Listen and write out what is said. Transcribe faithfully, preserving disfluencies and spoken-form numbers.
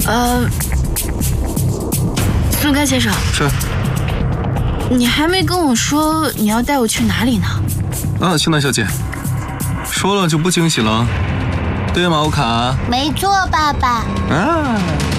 呃，孙开先生。 是。 你还没跟我说你要带我去哪里呢？ 啊，星南小姐，说了就不惊喜了，对吗，欧卡？ 没错，爸爸。 啊。